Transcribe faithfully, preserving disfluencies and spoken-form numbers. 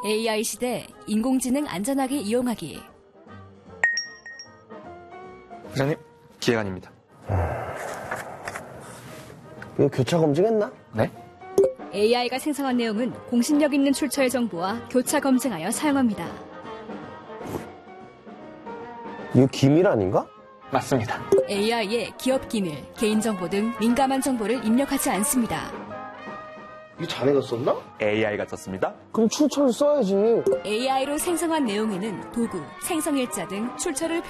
에이아이 시대 인공지능 안전하게 이용하기. 부장님, 기획안입니다. 이거 교차 검증했나? 네? 에이아이가 생성한 내용은 공신력 있는 출처의 정보와 교차 검증하여 사용합니다. 이거 기밀 아닌가? 맞습니다. 에이아이에 기업 기밀, 개인정보 등 민감한 정보를 입력하지 않습니다. 이거 자네가 썼나? 에이아이가 썼습니다. 그럼 출처를 써야지. 에이아이로 생성한 내용에는 도구, 생성일자 등 출처를